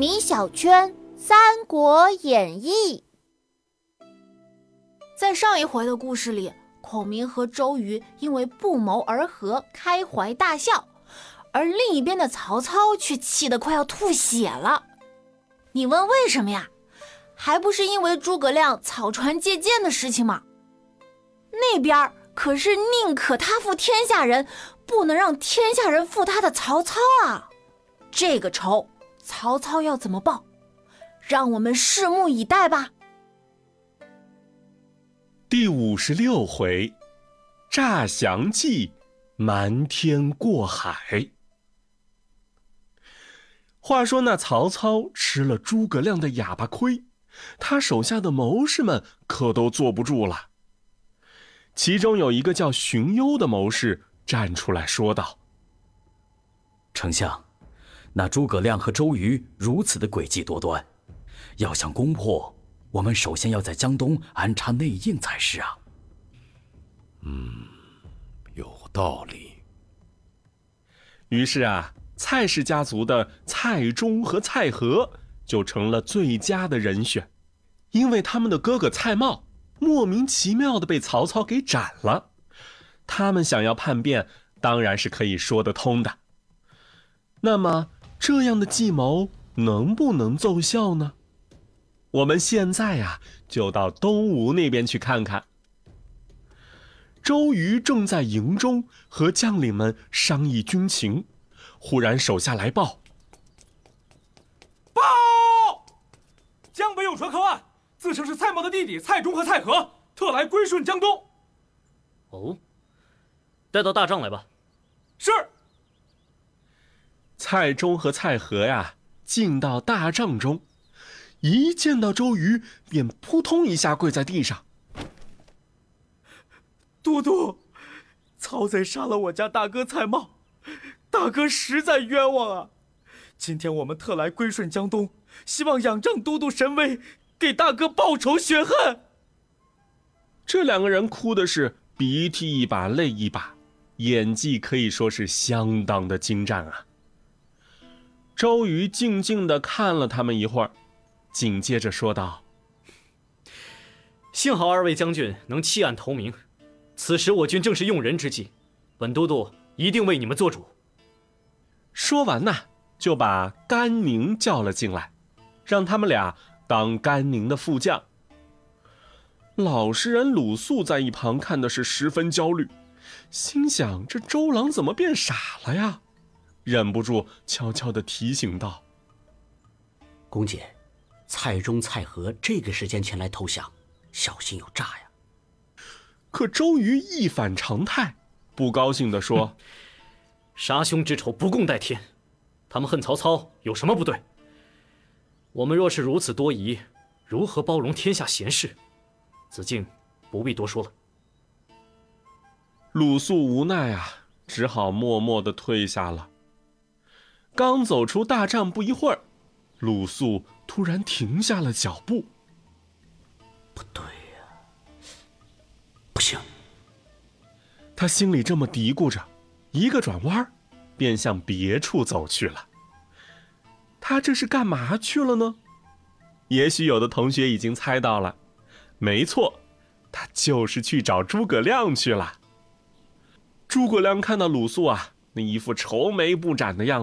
米小圈《三国演义》。 在上一回的故事里，孔明和周瑜因为不谋而合，开怀大笑，而另一边的曹操却气得快要吐血了。你问为什么呀？还不是因为诸葛亮草船借箭的事情吗？那边可是宁可他负天下人，不能让天下人负他的曹操啊！这个仇，曹操要怎么报？让我们拭目以待吧。 第56回，诈降计，瞒天过海。话说那曹操吃了诸葛亮的哑巴亏，他手下的谋士们可都坐不住了。其中有一个叫荀攸的谋士站出来说道： 丞相，那诸葛亮和周瑜如此的诡计多端，要想攻破，我们首先要在江东安插内应才是啊。 有道理。 于是蔡氏家族的蔡中和蔡和就成了最佳的人选，因为他们的哥哥蔡瑁莫名其妙地被曹操给斩了，他们想要叛变，当然是可以说得通的。那么这样的计谋能不能奏效呢？我们现在就到东吴那边去看看。周瑜正在营中和将领们商议军情，忽然手下来报： 江北有船靠岸，自称是蔡瑁的弟弟蔡中和蔡和，特来归顺江东。 哦，带到大帐来吧。 是。 蔡中和蔡和进到大帐中，一见到周瑜便扑通一下跪在地上： 都督，曹贼杀了我家大哥蔡瑁，大哥实在冤枉啊！今天我们特来归顺江东，希望仰仗都督神威，给大哥报仇雪恨。 这两个人哭的是鼻涕一把泪一把，演技可以说是相当的精湛啊。周瑜静静地看了他们一会儿，紧接着说道： 幸好二位将军能弃暗投明，此时我军正是用人之际，本都督一定为你们做主。 说完就把甘宁叫了进来，让他们俩当甘宁的副将。老实人鲁肃在一旁看的是十分焦虑，心想这周郎怎么变傻了呀？忍不住悄悄地提醒道： 公姐，蔡中、蔡和这个时间前来投降，小心有诈呀。 可周瑜一反常态，不高兴地说： 杀兄之仇不共戴天，他们恨曹操有什么不对？我们若是如此多疑，如何包容天下贤士？子敬不必多说了。 鲁肃无奈只好默默地退下了。刚走出大帐不一会儿，鲁肃突然停下了脚步。 不对呀，不行！ 他心里这么嘀咕着，一个转弯便向别处走去了。他这是干嘛去了呢？也许有的同学已经猜到了，没错，他就是去找诸葛亮去了。诸葛亮看到鲁肃那一副愁眉不展的样子，